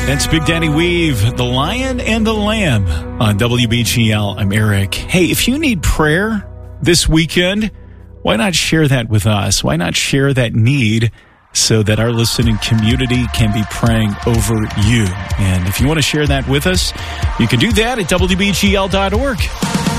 That's Big Daddy Weave, The Lion and the Lamb on WBGL. I'm Eric. Hey, if you need prayer this weekend, why not share that with us? Why not share that need so that our listening community can be praying over you? And if you want to share that with us, you can do that at WBGL.org.